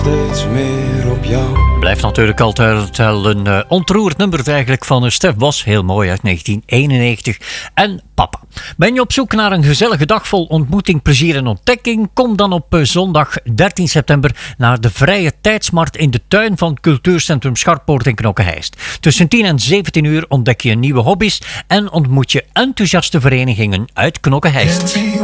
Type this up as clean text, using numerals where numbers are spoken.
steeds meer op jou. Blijft natuurlijk altijd wel een ontroerd nummer eigenlijk van Stef Bos. Heel mooi uit 1991. En Papa. Ben je op zoek naar een gezellige dag vol ontmoeting, plezier en ontdekking? Kom dan op zondag 13 september naar de Vrije Tijdsmarkt in de tuin van Cultuurcentrum Schartpoort in Knokke-Heist. Tussen 10 en 17 uur ontdek je nieuwe hobby's en ontmoet je enthousiaste verenigingen uit Knokke-Heist.